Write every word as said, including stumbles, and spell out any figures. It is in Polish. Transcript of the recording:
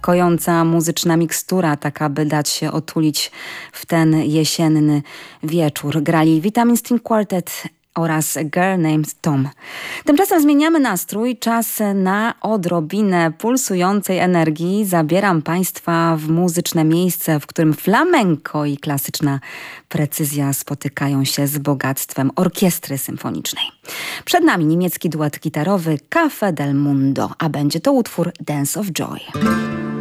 kojąca muzyczna mikstura, taka by dać się otulić w ten jesienny wieczór. Grali Vitamin String Quartet oraz A Girl Named Tom. Tymczasem zmieniamy nastrój. Czas na odrobinę pulsującej energii. Zabieram Państwa w muzyczne miejsce, w którym flamenco i klasyczna precyzja spotykają się z bogactwem orkiestry symfonicznej. Przed nami niemiecki duet gitarowy Café del Mundo, a będzie to utwór Dance of Joy.